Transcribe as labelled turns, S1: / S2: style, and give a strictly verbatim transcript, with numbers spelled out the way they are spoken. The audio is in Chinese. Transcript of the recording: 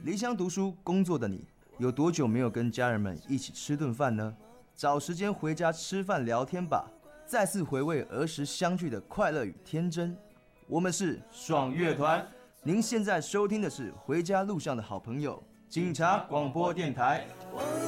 S1: 离乡读书工作的你，有多久没有跟家人们一起吃顿饭呢？找时间回家吃饭聊天吧，再次回味儿时相聚的快乐与天真。我们是爽乐团，您现在收听的是回家路上的好朋友警察广播电台。